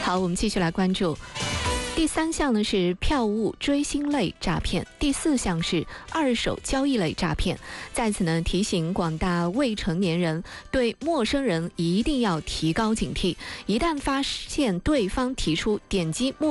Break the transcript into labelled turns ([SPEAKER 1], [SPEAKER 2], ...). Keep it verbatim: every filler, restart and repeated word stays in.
[SPEAKER 1] 好，我们继续来关注。第三项呢是票务追星类诈骗，第四项是二手交易类诈骗。在此呢，提醒广大未成年人，对陌生人一定要提高警惕，一旦发现对方提出点击陌